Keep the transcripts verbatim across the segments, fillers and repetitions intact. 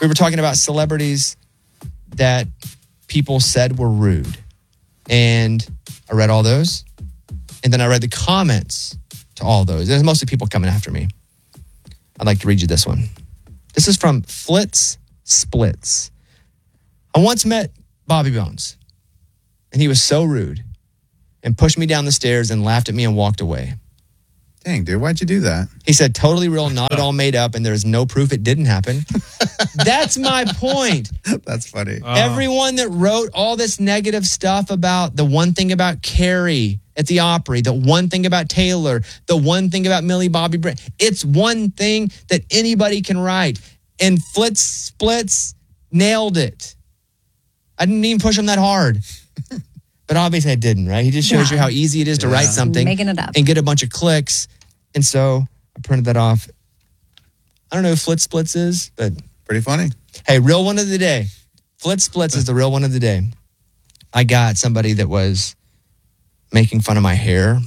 we were talking about celebrities that people said were rude. And I read all those. And then I read the comments to all those. There's mostly people coming after me. I'd like to read you this one. This is from Flitz Splits. I once met Bobby Bones, and he was so rude and pushed me down the stairs and laughed at me and walked away. Dang, dude, why'd you do that? He said, totally real, not at all made up, and there's no proof it didn't happen. That's my point. That's funny. Uh, Everyone that wrote all this negative stuff about the one thing about Carrie at the Opry, the one thing about Taylor, the one thing about Millie Bobby Brown, it's one thing that anybody can write. And Flitz Splits nailed it. I didn't even push him that hard. But obviously I didn't, right? He just shows Yeah. you how easy it is to Yeah. write something Making it up. and get a bunch of clicks. And so I printed that off. I don't know who Flitz Splits is, but Pretty funny. hey, real one of the day. Flitz Splits is the real one of the day. I got somebody that was making fun of my hair.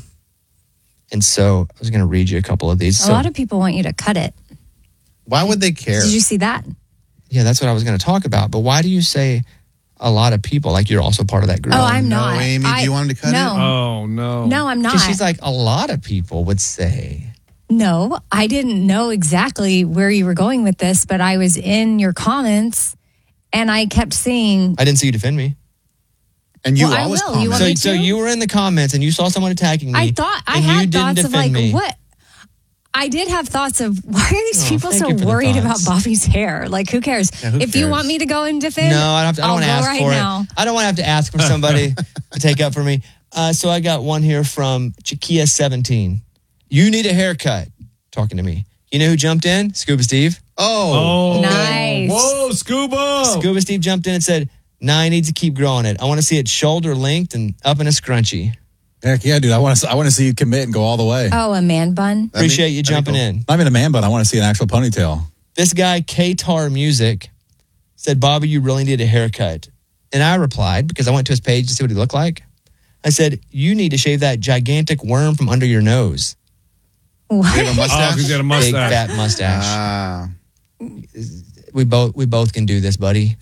And so I was going to read you a couple of these. A So, lot of people want you to cut it. Why would they care? Did you see that? yeah, that's what I was going to talk about. But why do you say a lot of people? Like you're also part of that group. Oh, I'm no, not. Amy, do I- you want him to cut no. it? Oh, no. No, I'm not. Because she's like, a lot of people would say. No, I didn't know exactly where you were going with this, but I was in your comments and I kept seeing, I didn't see you defend me. And you Well, I always will. You comment. want So, me so to? you were in the comments and you saw someone attacking me. I thought, I and you had didn't thoughts of defend like, me. what? I did have thoughts of why are these Oh, people thank so you for the worried thoughts. about Bobby's hair? Like, who cares? Yeah, who if you cares? want me to go and defend, No, I don't, have to, I don't I'll want to go ask right for now. it. I don't want to have to ask for somebody to take up for me. Uh, so I got one here from Chiquia seventeen. You need a haircut. Talking to me. You know who jumped in? Scuba Steve. Oh. Oh. Nice. Whoa, Scuba. Scuba Steve jumped in and said, nah, I need to keep growing it. I want to see it shoulder length and up in a scrunchie. Heck yeah, dude. I want to I want to see you commit and go all the way. Oh, a man bun. That'd be- Appreciate you that'd be jumping cool. in. I'm in a man bun. I want to see an actual ponytail. This guy, K-Tar Music, said, Bobby, you really need a haircut. And I replied, because I went to his page to see what he looked like. I said, you need to shave that gigantic worm from under your nose. What? You have a Oh, mustache? he's got a Big mustache. fat mustache. Ah. we both we both can do this, buddy.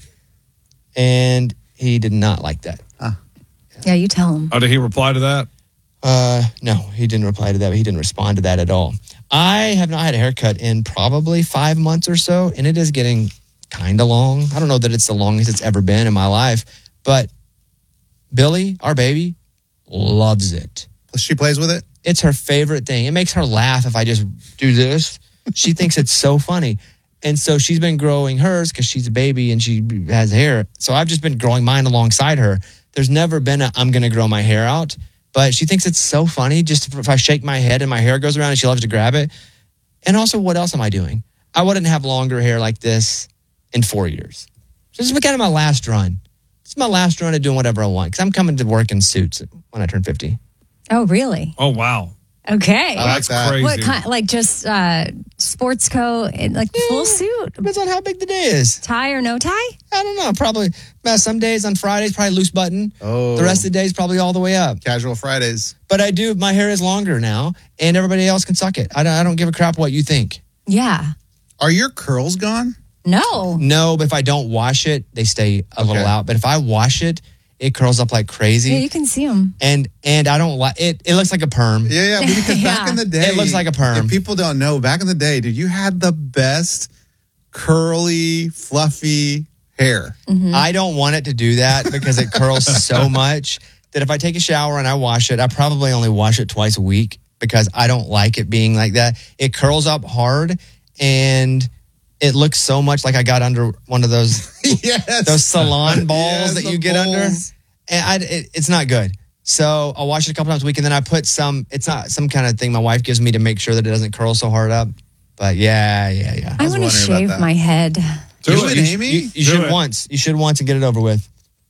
And he did not like that. Yeah, you tell him. Oh, did he reply to that? Uh, no, he didn't reply to that. But he didn't respond to that at all. I have not had a haircut in probably five months or so, and it is getting kind of long. I don't know that it's the longest it's ever been in my life, but Billy, our baby, loves it. She plays with it? It's her favorite thing. It makes her laugh if I just do this. She thinks it's so funny. And so she's been growing hers because she's a baby and she has hair. So I've just been growing mine alongside her. There's never been a, I'm going to grow my hair out. But she thinks it's so funny just if I shake my head and my hair goes around and she loves to grab it. And also, what else am I doing? I wouldn't have longer hair like this in four years. So this is kind of my last run. This is my last run of doing whatever I want because I'm coming to work in suits when I turn fifty. Oh, really? Oh, wow. Okay. I like That's that. crazy. What kind? Like just uh, sports coat, and like full suit, Depends on how big the day is. tie or no tie? I don't know. Probably uh, some days on Fridays, probably loose button. Oh. The rest of the days, probably all the way up. Casual Fridays. But I do, my hair is longer now, and everybody else can suck it. I don't, I don't give a crap what you think. Yeah. Are your curls gone? No. No, but if I don't wash it, they stay a little Okay. out. But if I wash it, it curls up like crazy. Yeah, you can see them. and and I don't like it. It looks like a perm. Yeah, yeah. Because back Yeah. in the day, It looks like a perm. If people don't know, back in the day, dude, you had the best curly, fluffy hair. I don't want it to do that because it curls so much that if I take a shower and I wash it, I probably only wash it twice a week because I don't like it being like that. It curls up hard and it looks so much like I got under one of those Yes. those salon balls Yes, that the you get under. balls. And I, it, it's not good. So I'll wash it a couple times a week and then I put some, it's not some kind of thing my wife gives me to make sure that it doesn't curl so hard up. But yeah, yeah, yeah. I was want to wondering about shave that. my head. Do You it. and Amy? You, you Do should it. once. You should once and get it over with.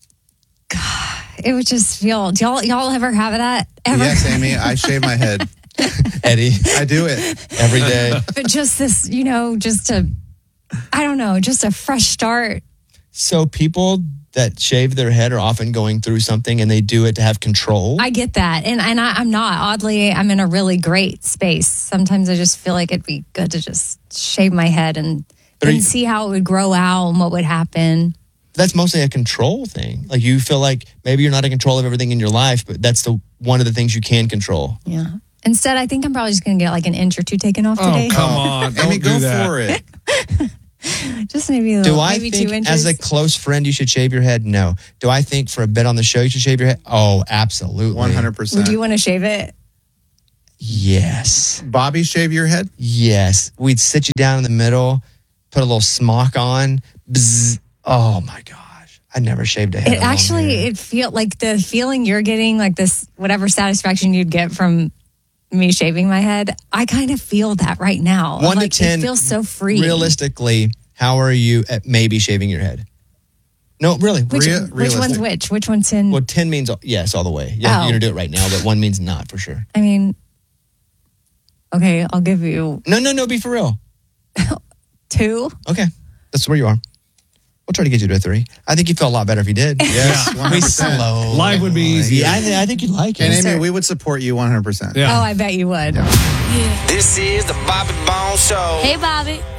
It would just feel. Do y'all y'all ever have that ever? Yes, Amy, I shave my head. Eddie, I do it. every day. But just this, you know, just a, I don't know, just a fresh start. So people that shave their head are often going through something and they do it to have control. I get that, and and I, I'm not. Oddly, I'm in a really great space. Sometimes I just feel like it'd be good to just shave my head and But are and you- see how it would grow out and what would happen. That's mostly a control thing. Like you feel like maybe you're not in control of everything in your life, but that's the one of the things you can control. Yeah. Instead, I think I'm probably just going to get like an inch or two taken off Oh, today. come on. Don't Amy, do go that. for it. Just maybe a Do little, I maybe think two inches. as a close friend you should shave your head? No. Do I think for a bit on the show you should shave your head? Oh, absolutely. one hundred percent. Would you want to shave it? Yes. Bobby, shave your head? Yes. We'd sit you down in the middle, put a little smock on. Bzz. Oh my gosh. I never shaved a head. It of long actually, hair. it feel like the feeling you're getting, like this, whatever satisfaction you'd get from me shaving my head. I kind of feel that right now. One like, to ten. It feels so free. Realistically, how are you at maybe shaving your head? No, really. Which, Rea- which realistic. one's which? Which one's in? Well, ten means yes all the way. Yeah, Oh. you're going to do it right now, but one means not for sure. I mean, okay, I'll give you No, no, no, be for real. two. Okay. That's where you are. We'll try to get you to a three. I think you'd feel a lot better if you did. Yes, one hundred We percent. slow. Life would be easier. Yeah, I, th- I think you'd like And it. Amy, sir. we would support you one hundred percent. Yeah. Oh, I bet you would. This is the Bobby Bone Show. Hey, Bobby.